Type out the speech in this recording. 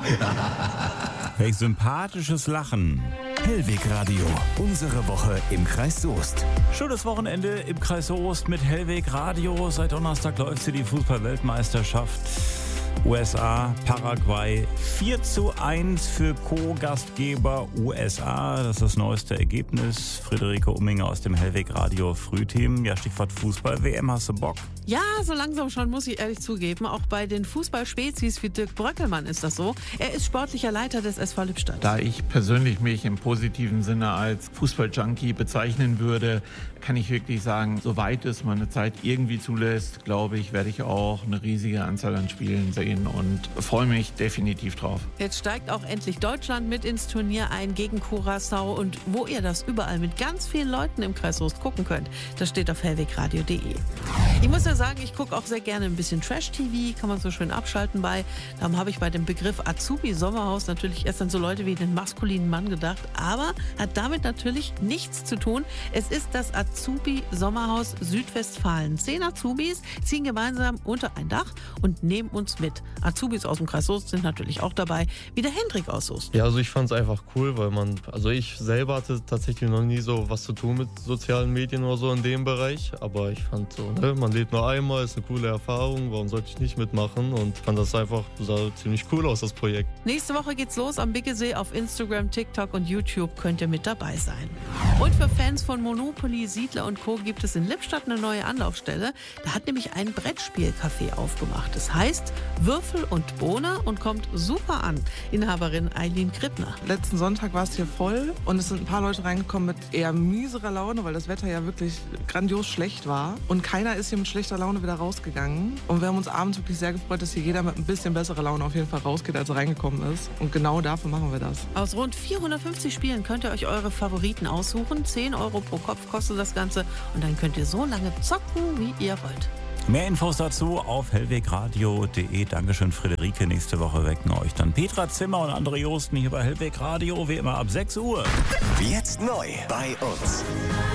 Welch sympathisches Lachen. Hellweg Radio, unsere Woche im Kreis Soest. Schönes Wochenende im Kreis Soest mit Hellweg Radio. Seit Donnerstag läuft sie die Fußball-Weltmeisterschaft. USA, Paraguay 4:1 für Co-Gastgeber USA. Das ist das neueste Ergebnis. Friederike Umminger aus dem Hellweg Radio Frühteam. Ja, Stichwort Fußball-WM, hast du Bock? Ja, so langsam schon, muss ich ehrlich zugeben. Auch bei den Fußballspezies wie Dirk Bröckelmann ist das so. Er ist sportlicher Leiter des SV Lippstadt. Da ich persönlich mich im positiven Sinne als Fußball-Junkie bezeichnen würde, kann ich wirklich sagen, soweit es meine Zeit irgendwie zulässt, glaube ich, werde ich auch eine riesige Anzahl an Spielen sehen und freue mich definitiv drauf. Jetzt steigt auch endlich Deutschland mit ins Turnier ein gegen Curaçao, und wo ihr das überall mit ganz vielen Leuten im Kreis Soest gucken könnt, das steht auf hellwegradio.de. Ich muss ja sagen, ich gucke auch sehr gerne ein bisschen Trash-TV, kann man so schön abschalten bei. Darum habe ich bei dem Begriff Azubi-Sommerhaus natürlich erst an so Leute wie den maskulinen Mann gedacht, aber hat damit natürlich nichts zu tun. Es ist das Azubi-Sommerhaus Südwestfalen. 10 Azubis ziehen gemeinsam unter ein Dach und nehmen uns mit. Azubis aus dem Kreis Soest sind natürlich auch dabei, wie der Hendrik aus Soest. Ja, also ich fand es einfach cool, weil ich selber hatte tatsächlich noch nie so was zu tun mit sozialen Medien oder so in dem Bereich, aber ich fand so, man lebt nur einmal, ist eine coole Erfahrung, warum sollte ich nicht mitmachen, und fand das einfach, sah ziemlich cool aus, das Projekt. Nächste Woche geht's los am Biggesee. Auf Instagram, TikTok und YouTube könnt ihr mit dabei sein. Und für Fans von Monopoly, Siedler und Co. gibt es in Lippstadt eine neue Anlaufstelle. Da hat nämlich ein Brettspielcafé aufgemacht. Das heißt Würfel und Bohne und kommt super an. Inhaberin Eileen Krippner. Letzten Sonntag war es hier voll und es sind ein paar Leute reingekommen mit eher mieserer Laune, weil das Wetter ja wirklich grandios schlecht war. Und keiner ist hier mit schlechter Laune wieder rausgegangen. Und wir haben uns abends wirklich sehr gefreut, dass hier jeder mit ein bisschen besserer Laune auf jeden Fall rausgeht, als er reingekommen ist. Und genau dafür machen wir das. Aus rund 450 Spielen könnt ihr euch eure Favoriten aussuchen. 10 Euro pro Kopf kostet das Ganze. Und dann könnt ihr so lange zocken, wie ihr wollt. Mehr Infos dazu auf hellwegradio.de. Dankeschön, Friederike. Nächste Woche wecken euch dann Petra Zimmer und André Josten hier bei Hellweg Radio, wie immer ab 6 Uhr. Jetzt neu bei uns.